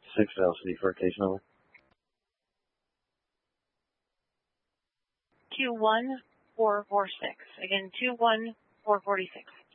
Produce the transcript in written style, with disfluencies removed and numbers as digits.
6 velocity for case number. Q1 446. Again, 21446.